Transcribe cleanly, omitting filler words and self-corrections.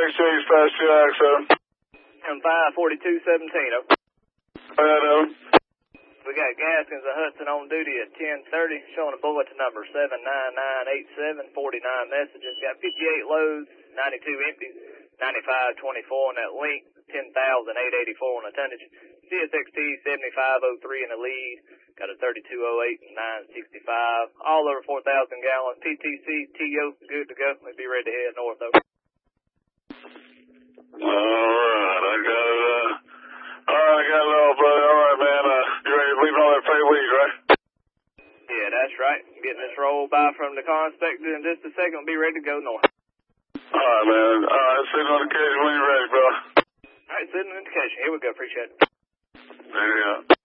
Exchange Fast Jack, sir. And 54217. We got Gaskins and Hudson on duty at 10:30, showing a bulletin number 79987, 49 messages. Got 58 loads, 92 empties, 9524 on that link, 10,884 on the tonnage. CSXT 7503 in the lead. Got a 3208 and 965. All over 4,000 gallons. PTC, TO, good to go. We'll be ready to head north, though. Alright, I got it. Alright, I got it all, brother. Alright, man. You ready to leave on that freight week, right? Yeah, that's right. Getting this roll by from the Conspector in just a second. We'll be ready to go north. Alright, man. Alright, send notification when you're ready, bro. Alright, send an indication. Here we go. Appreciate it. There you go.